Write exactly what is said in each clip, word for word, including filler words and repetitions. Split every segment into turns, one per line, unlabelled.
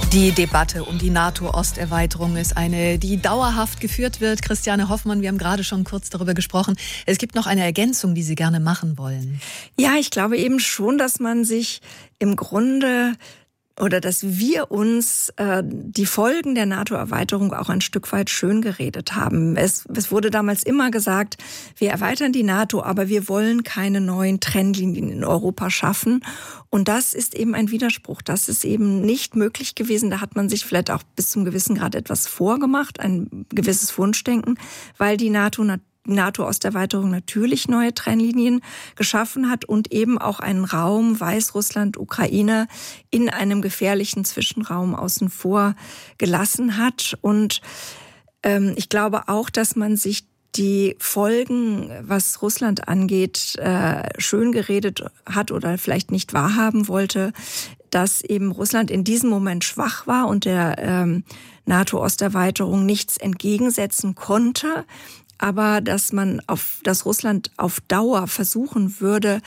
Die Debatte um die NATO-Osterweiterung ist eine, die dauerhaft geführt wird. Christiane Hoffmann, wir haben gerade schon kurz darüber gesprochen. Es gibt noch eine Ergänzung, die Sie gerne machen wollen.
Ja, ich glaube eben schon, dass man sich im Grunde oder dass wir uns äh, die Folgen der NATO-Erweiterung auch ein Stück weit schön geredet haben. Es, es wurde damals immer gesagt, wir erweitern die NATO, aber wir wollen keine neuen Trennlinien in Europa schaffen. Und das ist eben ein Widerspruch. Das ist eben nicht möglich gewesen. Da hat man sich vielleicht auch bis zum gewissen Grad etwas vorgemacht, ein gewisses Wunschdenken, weil die NATO natürlich NATO-Osterweiterung natürlich neue Trennlinien geschaffen hat und eben auch einen Raum Weißrussland, Ukraine in einem gefährlichen Zwischenraum außen vor gelassen hat. Und ähm, ich glaube auch, dass man sich die Folgen, was Russland angeht, äh, schön geredet hat oder vielleicht nicht wahrhaben wollte, dass eben Russland in diesem Moment schwach war und der ähm, NATO-Osterweiterung nichts entgegensetzen konnte. Aber dass man auf, dass Russland auf Dauer versuchen würde,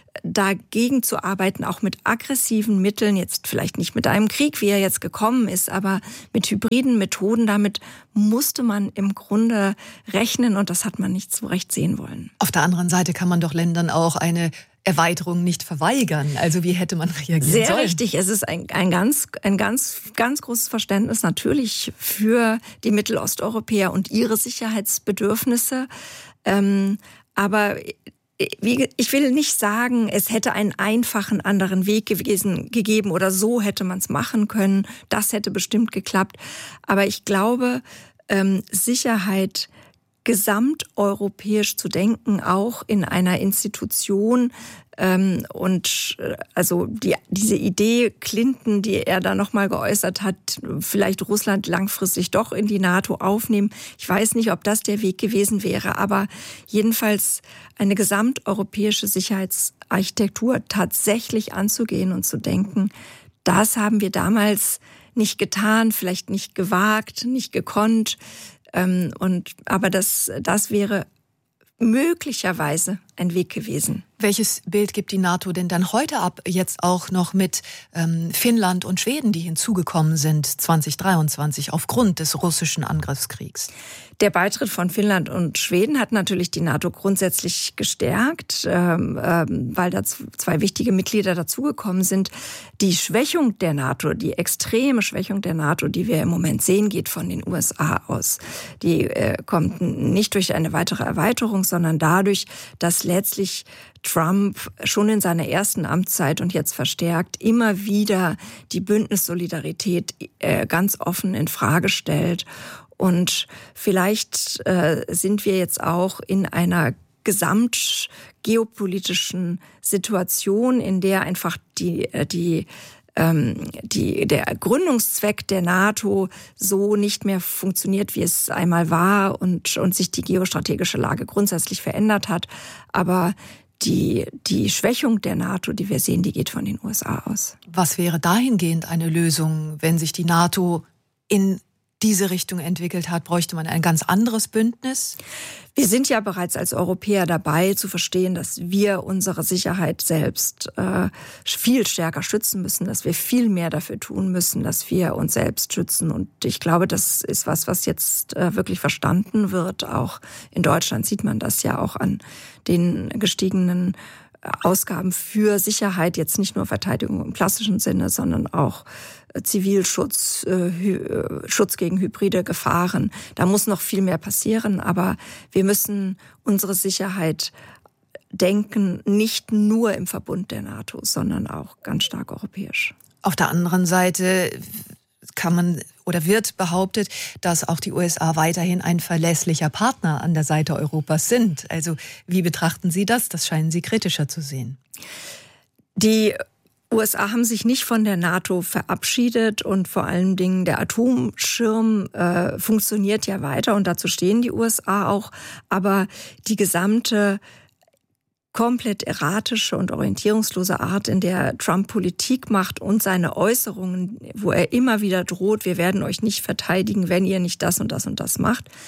dagegen zu arbeiten, auch mit aggressiven Mitteln, jetzt vielleicht nicht mit einem Krieg, wie er jetzt gekommen ist, aber mit hybriden Methoden, damit musste man im Grunde rechnen und das hat man nicht so recht sehen wollen.
Auf der anderen Seite kann man doch Ländern auch eine Erweiterung nicht verweigern. Also wie hätte man reagieren
Sehr
sollen?
Sehr richtig. Es ist ein, ein ganz, ein ganz, ganz großes Verständnis natürlich für die Mittelosteuropäer und ihre Sicherheitsbedürfnisse. Ähm, aber wie, ich will nicht sagen, es hätte einen einfachen anderen Weg gewesen, gegeben oder so hätte man es machen können. Das hätte bestimmt geklappt. Aber ich glaube, ähm, Sicherheit gesamteuropäisch zu denken, auch in einer Institution. Ähm, und äh, also die, diese Idee Clinton, die er da nochmal geäußert hat, vielleicht Russland langfristig doch in die NATO aufnehmen. Ich weiß nicht, ob das der Weg gewesen wäre, aber jedenfalls eine gesamteuropäische Sicherheitsarchitektur tatsächlich anzugehen und zu denken, das haben wir damals nicht getan, vielleicht nicht gewagt, nicht gekonnt. Ähm, und, aber das, das wäre möglicherweise ein Weg gewesen.
Welches Bild gibt die NATO denn dann heute ab, jetzt auch noch mit ähm, Finnland und Schweden, die hinzugekommen sind zwanzig dreiundzwanzig aufgrund des russischen Angriffskriegs?
Der Beitritt von Finnland und Schweden hat natürlich die NATO grundsätzlich gestärkt, ähm, ähm, weil da zwei wichtige Mitglieder dazugekommen sind. Die Schwächung der NATO, die extreme Schwächung der NATO, die wir im Moment sehen, geht von den U S A aus. Die äh, kommt nicht durch eine weitere Erweiterung, sondern dadurch, dass letztlich Trump schon in seiner ersten Amtszeit und jetzt verstärkt immer wieder die Bündnissolidarität äh, ganz offen in Frage stellt. Und vielleicht äh, sind wir jetzt auch in einer gesamtgeopolitischen Situation, in der einfach die, die, ähm, die, der Gründungszweck der NATO so nicht mehr funktioniert, wie es einmal war und, und sich die geostrategische Lage grundsätzlich verändert hat. Aber die, die Schwächung der NATO, die wir sehen, die geht von den U S A aus.
Was wäre dahingehend eine Lösung, wenn sich die NATO in diese Richtung entwickelt hat? Bräuchte man ein ganz anderes Bündnis?
Wir sind ja bereits als Europäer dabei zu verstehen, dass wir unsere Sicherheit selbst äh, viel stärker schützen müssen, dass wir viel mehr dafür tun müssen, dass wir uns selbst schützen. Und ich glaube, das ist was, was jetzt äh, wirklich verstanden wird. Auch in Deutschland sieht man das ja auch an den gestiegenen Ausgaben für Sicherheit, jetzt nicht nur Verteidigung im klassischen Sinne, sondern auch Zivilschutz, äh, Schutz gegen hybride Gefahren. Da muss noch viel mehr passieren, aber wir müssen unsere Sicherheit denken, nicht nur im Verbund der NATO, sondern auch ganz stark europäisch.
Auf der anderen Seite kann man oder wird behauptet, dass auch die U S A weiterhin ein verlässlicher Partner an der Seite Europas sind. Also wie betrachten Sie das? Das scheinen Sie kritischer zu sehen.
Die U S A haben sich nicht von der NATO verabschiedet und vor allen Dingen der Atomschirm äh, funktioniert ja weiter und dazu stehen die U S A auch. Aber die gesamte komplett erratische und orientierungslose Art, in der Trump Politik macht und seine Äußerungen, wo er immer wieder droht, wir werden euch nicht verteidigen, wenn ihr nicht das und das und das macht,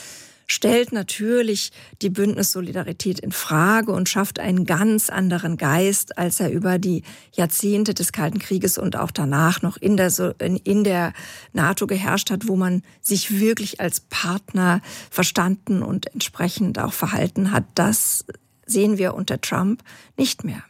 stellt natürlich die Bündnissolidarität in Frage und schafft einen ganz anderen Geist, als er über die Jahrzehnte des Kalten Krieges und auch danach noch in der, in der NATO geherrscht hat, wo man sich wirklich als Partner verstanden und entsprechend auch verhalten hat. Das sehen wir unter Trump nicht mehr.